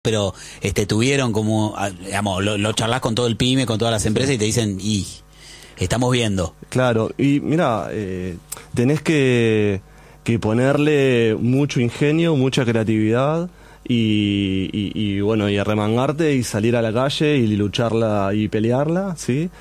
pero tuvieron como, digamos, lo charlas con todo el pyme, con todas las empresas y te dicen, y estamos viendo. Claro, y mira, tenés que ponerle mucho ingenio, mucha creatividad y bueno, y arremangarte y salir a la calle y lucharla y pelearla, ¿sí?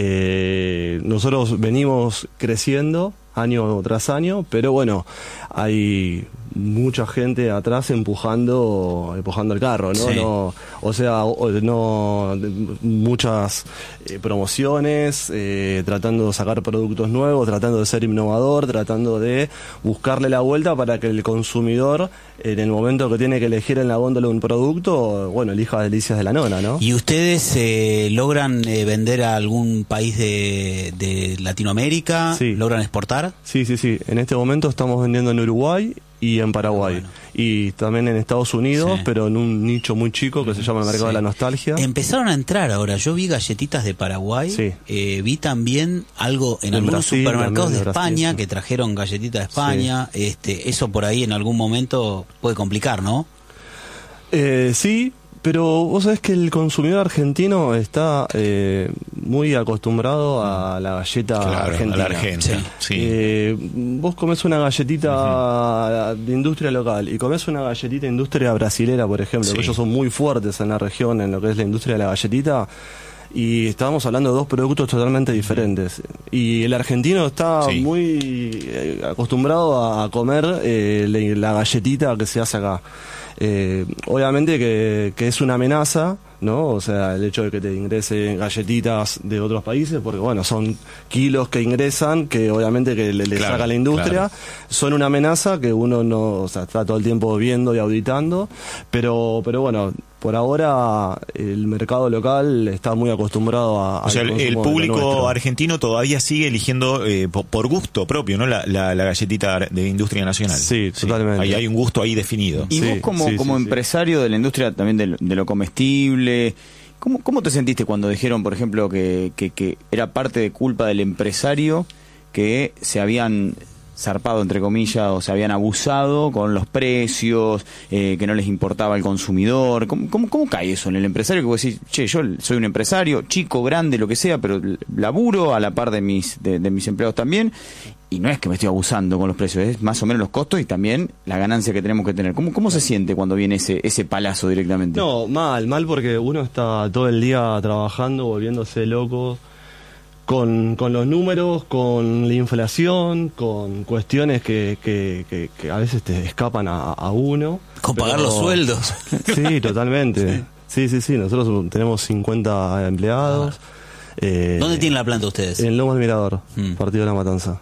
Nosotros venimos creciendo año tras año, pero bueno, hay mucha gente atrás empujando el carro, ¿no? Sí. No, o sea, no muchas promociones, tratando de sacar productos nuevos, tratando de ser innovador, tratando de buscarle la vuelta para que el consumidor, en el momento que tiene que elegir en la góndola un producto, bueno, elija Delicias de la Nona, ¿no? ¿Y ustedes logran vender a algún país de Latinoamérica? Sí. ¿Logran exportar? Sí. En este momento estamos vendiendo en Uruguay y en Paraguay. Bueno. Y también en Estados Unidos, Sí. pero en un nicho muy chico que se llama el mercado de la nostalgia. Empezaron a entrar ahora. Yo vi galletitas de Paraguay. Sí. Vi también algo en En algunos Brasil, supermercados de también, de Brasil, España sí. que trajeron galletitas de España. Eso por ahí en algún momento puede complicar, ¿no? Sí, pero vos sabés que el consumidor argentino está muy acostumbrado a la galleta argentina. A la Argentina, sí. Vos comés una galletita de industria local y comés una galletita de industria brasilera, por ejemplo, Sí. que ellos son muy fuertes en la región en lo que es la industria de la galletita. Y estábamos hablando de dos productos totalmente diferentes. Y el argentino está Sí. muy acostumbrado a comer la galletita que se hace acá. Obviamente que es una amenaza, ¿no? O sea, el hecho de que te ingresen galletitas de otros países, porque bueno, son kilos que ingresan, que obviamente que le Claro, saca la industria, claro. son una amenaza que uno no, o sea, está todo el tiempo viendo y auditando, pero bueno, por ahora el mercado local está muy acostumbrado a... O sea, al el consumo público nuestro. argentino todavía sigue eligiendo por gusto propio, ¿no? La galletita de industria nacional. Sí, totalmente. Hay un gusto ahí definido. Y Sí, vos como sí. empresario de la industria también de lo comestible, ¿cómo te sentiste cuando dijeron, por ejemplo, que era parte de culpa del empresario que se habían zarpado, entre comillas, o se habían abusado con los precios, que no les importaba el consumidor? ¿Cómo cae eso en el empresario? Que vos decís, che, yo soy un empresario, chico, grande, lo que sea, pero laburo a la par de mis empleados también, y no es que me estoy abusando con los precios, es más o menos los costos y también la ganancia que tenemos que tener. ¿Cómo se siente cuando viene ese palazo directamente? No, mal porque uno está todo el día trabajando, volviéndose loco con los números, con la inflación, con cuestiones que a veces te escapan a uno. Con pagar los sueldos. Sí, totalmente. Sí, nosotros tenemos 50 empleados. ¿Dónde tienen la planta ustedes? En Lomas del Mirador, Mm. partido de La Matanza.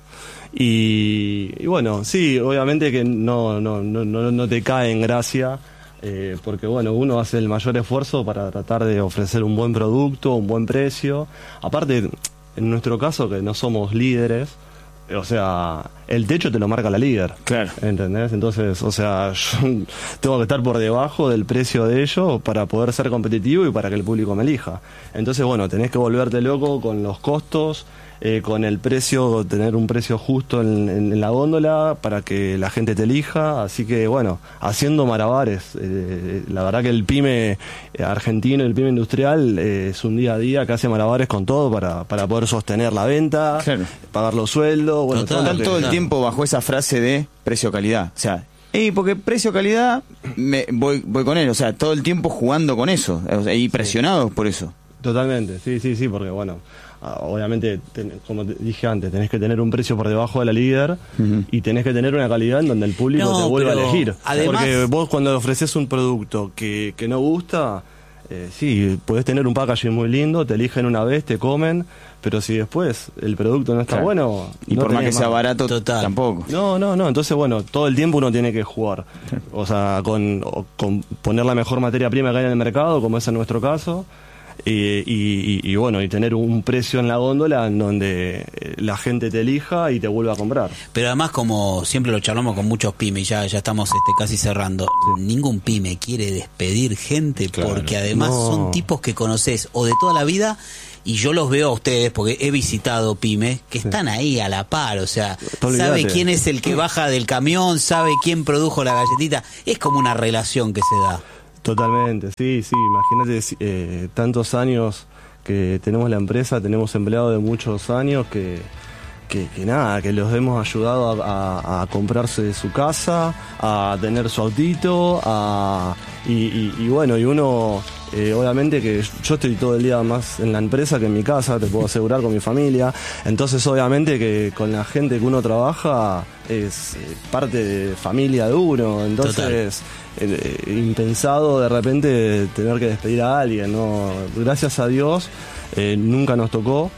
Y bueno, sí, obviamente que no te cae en gracia, porque bueno, uno hace el mayor esfuerzo para tratar de ofrecer un buen producto, un buen precio. Aparte, en nuestro caso, que no somos líderes, o sea, el techo te lo marca la líder. Claro. ¿Entendés? Entonces, o sea, yo tengo que estar por debajo del precio de ellos para poder ser competitivo y para que el público me elija. Entonces, bueno, tenés que volverte loco con los costos, con el precio, tener un precio justo en la góndola para que la gente te elija. Así que, bueno, haciendo malabares. La verdad que el pyme argentino, el pyme industrial, es un día a día que hace malabares con todo para poder sostener la venta, Claro. pagar los sueldos. Bueno, Total. todo lo Están que- todo el claro. tiempo bajo esa frase de precio-calidad. O sea, porque precio-calidad voy con él. O sea, todo el tiempo jugando con eso. O sea, y presionados por eso. Totalmente, sí, porque bueno, obviamente, como te dije antes, tenés que tener un precio por debajo de la líder y tenés que tener una calidad en donde el público No, te vuelva a pero elegir. además- Porque vos cuando ofreces un producto que no gusta, sí, podés tener un packaging muy lindo, te eligen una vez, te comen, pero si después el producto no está Claro. bueno... Y no por más que tenés sea barato, Total. tampoco. No, entonces bueno, todo el tiempo uno tiene que jugar. O sea, con poner la mejor materia prima que hay en el mercado, como es en nuestro caso, y bueno, y tener un precio en la góndola en donde la gente te elija y te vuelva a comprar. Pero además, como siempre lo charlamos con muchos pymes, ya estamos casi cerrando, ningún pyme quiere despedir gente, Claro. porque además No. son tipos que conoces o de toda la vida, y yo los veo a ustedes, porque he visitado pymes, que están ahí a la par, o sea, Olvídate. sabe quién es el que baja del camión, sabe quién produjo la galletita, es como una relación que se da. Totalmente, sí, imagínate tantos años que tenemos la empresa, tenemos empleados de muchos años que los hemos ayudado a comprarse su casa, a tener su autito, y uno, obviamente que yo estoy todo el día más en la empresa que en mi casa, te puedo asegurar, con mi familia, entonces obviamente que con la gente que uno trabaja es parte de familia de uno, entonces impensado de repente tener que despedir a alguien, ¿no? Gracias a Dios nunca nos tocó.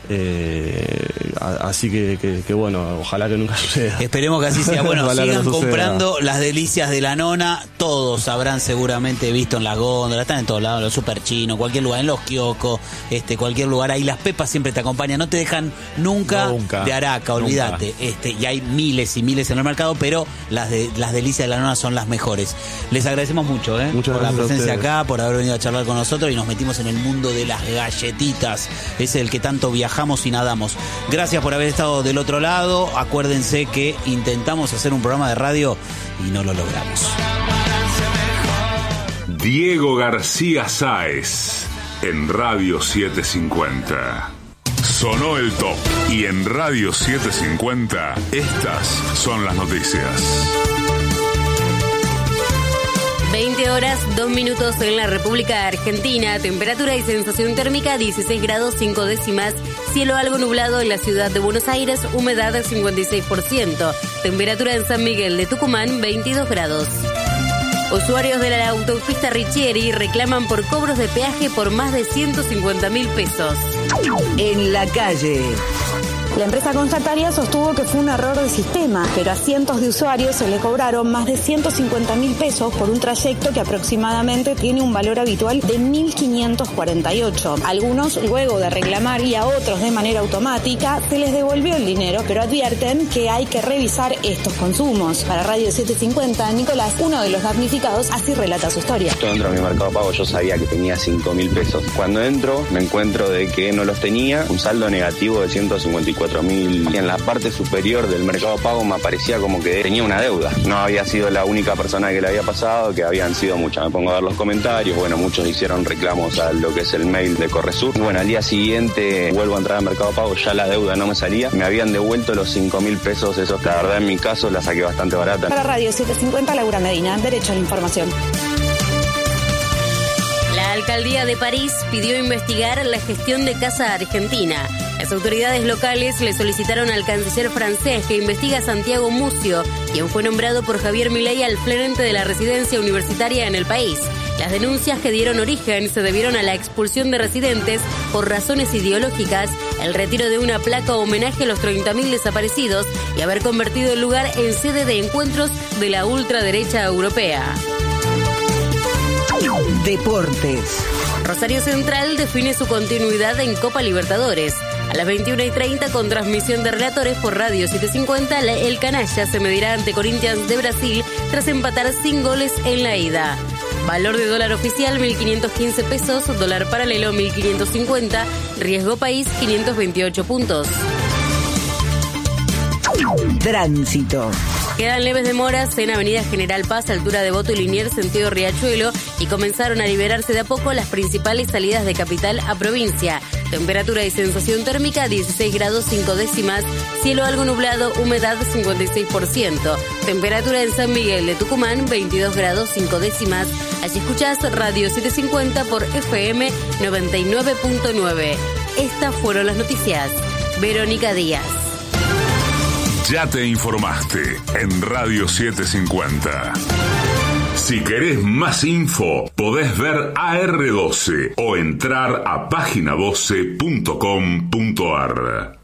Así que bueno, ojalá que nunca suceda. Esperemos que así sea. Bueno, sigan no comprando las delicias de la nona. Todos habrán seguramente visto en las góndolas, están en todos lados, en los super chinos, cualquier lugar, en los kioscos, cualquier lugar. Ahí las pepas siempre te acompañan, no te dejan nunca de Araca, olvídate. Y hay miles y miles en el mercado, pero las delicias de la nona son las mejores. Les agradecemos mucho, por la presencia acá, por haber venido a charlar con nosotros, y nos metimos en el mundo de las galletitas, es el que tanto viajamos y nadamos. Gracias por haber estado del otro lado. Acuérdense que intentamos hacer un programa de radio y no lo logramos. Diego García Sáez en Radio 750. Sonó el top, y en Radio 750 estas son las noticias. 20 horas, 2 minutos en la República Argentina. Temperatura y sensación térmica 16 grados 5 décimas. Cielo algo nublado en la ciudad de Buenos Aires. Humedad del 56%. Temperatura en San Miguel de Tucumán 22 grados. Usuarios de la autopista Richieri reclaman por cobros de peaje por más de 150.000 pesos. En la calle. La empresa concertaria sostuvo que fue un error de sistema, pero a cientos de usuarios se le cobraron más de 150.000 pesos por un trayecto que aproximadamente tiene un valor habitual de 1.548. Algunos, luego de reclamar, y a otros de manera automática, se les devolvió el dinero, pero advierten que hay que revisar estos consumos. Para Radio 750, Nicolás, uno de los damnificados, así relata su historia. Yo entro a mi Mercado Pago, yo sabía que tenía 5.000 pesos. Cuando entro, me encuentro de que no los tenía, un saldo negativo de 154.000. Y en la parte superior del Mercado Pago me aparecía como que tenía una deuda. No había sido la única persona que le había pasado, que habían sido muchas. Me pongo a ver los comentarios, bueno, muchos hicieron reclamos a lo que es el mail de Corresur. Bueno, al día siguiente vuelvo a entrar al Mercado Pago, ya la deuda no me salía. Me habían devuelto los 5.000 pesos, esos, la verdad en mi caso la saqué bastante barata. Para Radio 750, Laura Medina, Derecho a la Información. La alcaldía de París pidió investigar la gestión de Casa Argentina. Las autoridades locales le solicitaron al canciller francés que investigue a Santiago Mucio, quien fue nombrado por Javier Milei al frente de la residencia universitaria en el país. Las denuncias que dieron origen se debieron a la expulsión de residentes por razones ideológicas, el retiro de una placa homenaje a los 30.000 desaparecidos y haber convertido el lugar en sede de encuentros de la ultraderecha europea. Deportes. Rosario Central define su continuidad en Copa Libertadores. A las 21:30, con transmisión de relatores por Radio 750, el canalla se medirá ante Corinthians de Brasil tras empatar sin goles en la ida. Valor de dólar oficial 1.515 pesos, dólar paralelo 1.550, riesgo país 528 puntos. Tránsito. Quedan leves demoras en Avenida General Paz, altura de Boto y Liniers, sentido Riachuelo, y comenzaron a liberarse de a poco las principales salidas de capital a provincia. Temperatura y sensación térmica 16 grados 5 décimas, cielo algo nublado, humedad 56%. Temperatura en San Miguel de Tucumán 22 grados 5 décimas. Allí escuchás Radio 750 por FM 99.9. Estas fueron las noticias. Verónica Díaz. Ya te informaste en Radio 750. Si querés más info, podés ver AR12 o entrar a página12.com.ar.